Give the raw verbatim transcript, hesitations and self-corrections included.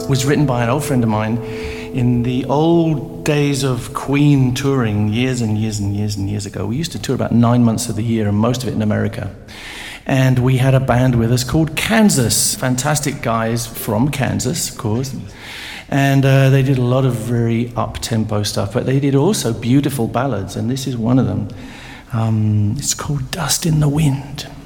was written by an old friend of mine in the old days of Queen touring, years and years and years and years ago. We used to tour about nine months of the year, and most of it in America. And we had a band with us called Kansas. Fantastic guys from Kansas, of course. And uh, they did a lot of very up-tempo stuff, but they did also beautiful ballads, and this is one of them. Um, it's called Dust in the Wind.